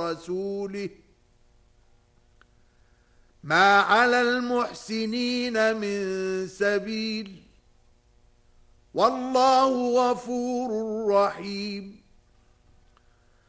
ورسوله ما على المحسنين من سبيل والله غفور رحيم